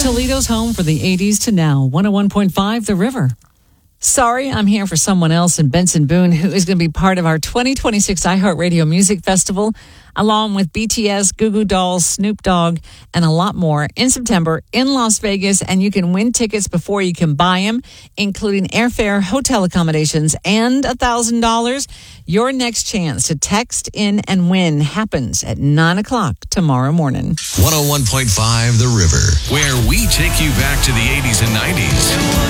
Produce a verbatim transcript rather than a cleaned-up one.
Toledo's home for the eighties to now. one oh one point five The River. Sorry, I'm here for someone else in Benson Boone who is going to be part of our twenty twenty-six iHeartRadio Music Festival, along with B T S, Goo Goo Dolls, Snoop Dogg, and a lot more in September in Las Vegas. And you can win tickets before you can buy them, including airfare, hotel accommodations, and one thousand dollars. Your next chance to text in and win happens at nine o'clock tomorrow morning. one oh one point five The River, where we take you back to the eighties and nineties.